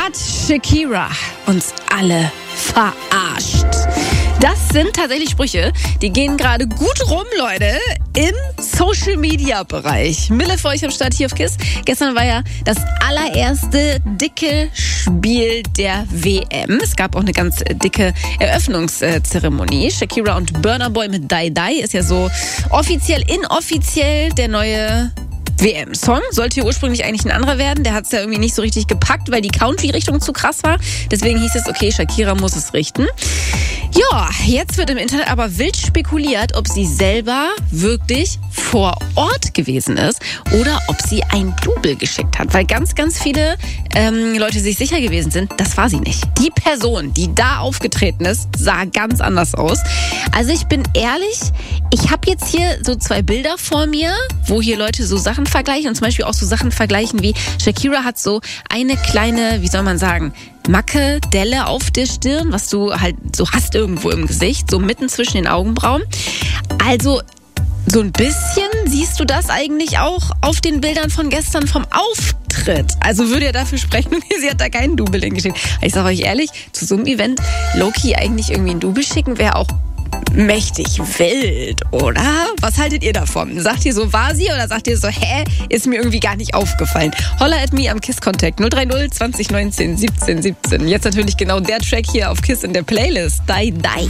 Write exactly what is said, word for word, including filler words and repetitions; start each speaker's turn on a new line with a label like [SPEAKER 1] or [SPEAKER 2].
[SPEAKER 1] hat Shakira uns alle verarscht. Das sind tatsächlich Sprüche, die gehen gerade gut rum, Leute, im Social-Media-Bereich. Mille für euch am Start hier auf KISS. Gestern war ja das allererste dicke Spiel der W M. Es gab auch eine ganz dicke Eröffnungszeremonie. Shakira und Burna Boy mit Die Die ist ja so offiziell, inoffiziell der neue W M-Song. Sollte ursprünglich eigentlich ein anderer werden. Der hat es ja irgendwie nicht so richtig gepackt, weil die Country-Richtung zu krass war. Deswegen hieß es, okay, Shakira muss es richten. Ja, jetzt wird im Internet aber wild spekuliert, ob sie selber wirklich vor Ort gewesen ist oder ob sie ein Double geschickt hat. Weil ganz, ganz viele ähm, Leute sich sicher gewesen sind, das war sie nicht. Die Person, die da aufgetreten ist, sah ganz anders aus. Also ich bin ehrlich, ich habe jetzt hier so zwei Bilder vor mir, wo hier Leute so Sachen vergleichen und zum Beispiel auch so Sachen vergleichen wie Shakira hat so eine kleine, wie soll man sagen, Macke, Delle auf der Stirn, was du halt so hast irgendwo im Gesicht, so mitten zwischen den Augenbrauen. Also so ein bisschen siehst du das eigentlich auch auf den Bildern von gestern vom Auftritt. Also würde ja dafür sprechen, sie hat da keinen Double hingeschickt. Ich sage euch ehrlich, zu so einem Event Low-Key eigentlich irgendwie ein Double schicken wäre auch mächtig wild, oder? Was haltet ihr davon? Sagt ihr so, war sie oder sagt ihr so, hä, ist mir irgendwie gar nicht aufgefallen? Holla at me am KISS-Kontakt null drei null zwanzig neunzehn siebzehn siebzehn. Jetzt natürlich genau der Track hier auf KISS in der Playlist. Die Die.